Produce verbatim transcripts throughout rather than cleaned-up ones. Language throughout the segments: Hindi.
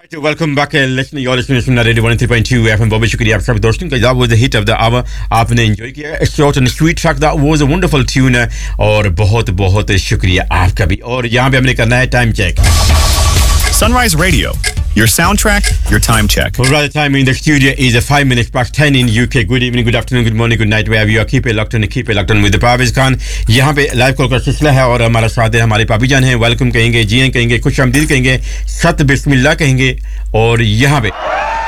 So welcome back, uh, listener. You're listening to Radio one oh three point two F M. बहुत शुक्रिया आप सब दोस्तों का. That was the hit of the hour. आपने enjoy किया. Short and sweet track. That was a wonderful tune. और बहुत बहुत शुक्रिया आपका भी. और यहाँ पे हमने करना है time check. Sunrise Radio, your soundtrack, your time check. Well, right, the time in the studio is a five minutes past ten in U K. Good evening, good afternoon, good morning, good night, wherever you are. Keep it locked on, keep it locked on with the Parvez Khan. यहाँ पे लाइव कॉल का सिलसिला है और हमारा साथ है हमारे पापी जान हैं. वेलकम कहेंगे, जी हैं कहेंगे, खुश आमदीद कहेंगे, सत बिस्मिल्लाह कहेंगे. और यहाँ पे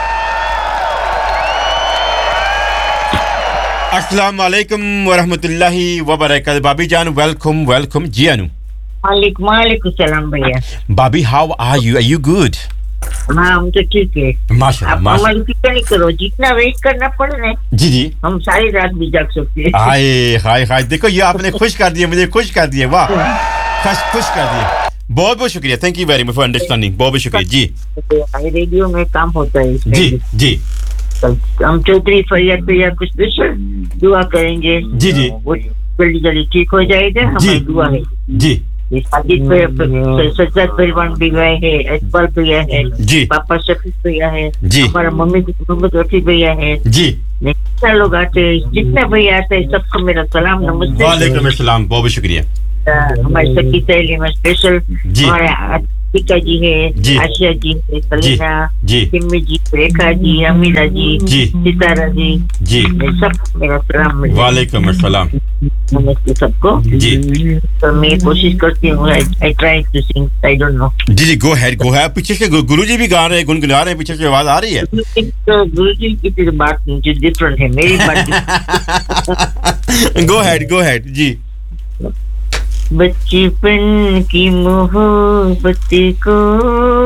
अस्सलाम वालेकुम व रहमतुल्लाहि व बरकातहू. बाबी जान वेलकम वेलकम. जी अनु वालेकुम वालेकुम सलाम भैया. बाबी how are you? Are you good? हाँ हम तो ठीक है माशाल्लाह. आप हमारी फिक्र नहीं करो, जितना वेट करना पड़े ना जी जी हम सारी रात भी जाग सकते हैं. हाय हाय हाय, देखो ये आपने खुश कर दिया, मुझे खुश कर दिया. वाह, खुश खुश कर दिया. बहुत बहुत शुक्रिया. Thank you very much for understanding. बहुत बहुत शुक्रिया जी. रेडियो में काम होता है जी जी. हम चौधरी फरियाद भैया कुछ स्पेशल दुआ करेंगे. जी जी. वो जल्दी जल्दी ठीक हो जाएगा, हमारी दुआ है जी. साजिद भैया, सज्जाद पहलवान भी गए हैं, इकबाल भैया है जी, पापा शफीक भैया है जी, हमारा मम्मी मोहम्मद रफी भैया है जी. जितना लोग आते हैं, जितना भैया आते हैं, सबको मेरा सलाम नमस्ते. वालेकुम अस्सलाम. बहुत बहुत शुक्रिया. हमारी सखी सहेली में स्पेशल हमारे टीका जी है, आशिया जी है, सलीना जी, सिम्मी जी, रेखा जी, अमीरा जी, जी, सितारा जी, जी, सब मेरा सलाम. वालेकुम अस्सलाम. नमस्ते सबको जी. तो मैं कोशिश करती हूँ. I try to sing, I don't know. Ji ji, go ahead go head. पीछे से गुरुजी भी गा रहे हैं, गुनगुना रहे हैं, पीछे से आवाज आ रही है. तो गुरुजी की फिर बात मुझे डिफरेंट है, मेरी बात. गो हेड गो हेड जी. बचपन की मोहब्बत को